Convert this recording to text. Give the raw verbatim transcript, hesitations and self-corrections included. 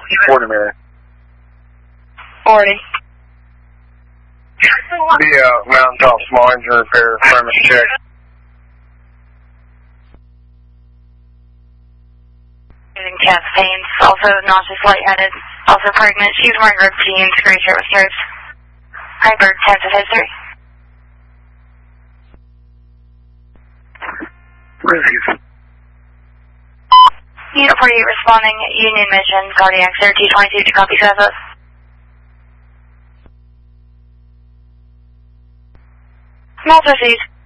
forty minutes. forty. The uh, Mountaintop Small Engine Repair premise check. Using chest pains, also nauseous, lightheaded, also pregnant. She's wearing ripped jeans, gray shirt with stripes. Hypertensive history. Receive. Unit forty-eight responding, Union Mission, cardiac, T twenty-two to copy Southwest. Small proceed.